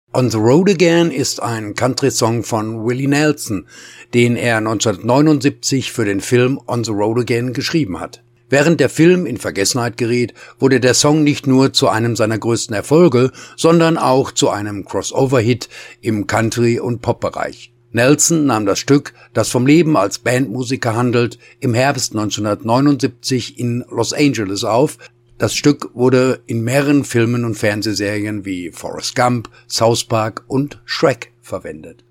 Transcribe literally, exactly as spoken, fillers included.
On the Road Again ist ein Country-Song von Willie Nelson, den er neunzehnhundertneunundsiebzig für den Film On the Road Again geschrieben hat. Während der Film in Vergessenheit geriet, wurde der Song nicht nur zu einem seiner größten Erfolge, sondern auch zu einem Crossover-Hit im Country- und Pop-Bereich. Nelson nahm das Stück, das vom Leben als Bandmusiker handelt, im Herbst neunzehnhundertneunundsiebzig in Los Angeles auf. Das Stück wurde in mehreren Filmen und Fernsehserien wie Forrest Gump, South Park und Shrek verwendet.